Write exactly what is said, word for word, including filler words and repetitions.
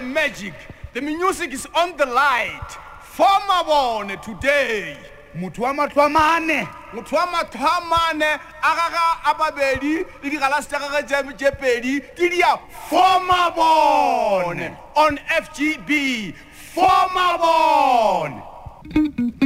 magic. The music is on the light. Formabone today. Mutwa matwamane. Mutwa matwamane. Agaga ababeli. Idigalasta gaga jepeli. Didia Formabone on F G B. Formabone.